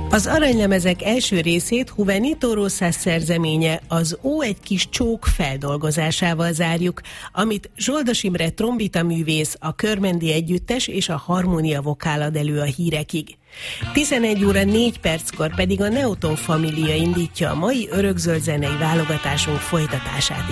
Az aranylemezek első részét Juvenito Rosas szerzeménye, az Ó, egy kis csók feldolgozásával zárjuk, amit Zsoldos Imre trombitaművész, a Körmendi Együttes és a Harmónia Vokál ad elő a hírekig. 11 óra 4 perckor pedig a Neoton Família indítja a mai örökzöld zenei válogatásunk folytatását.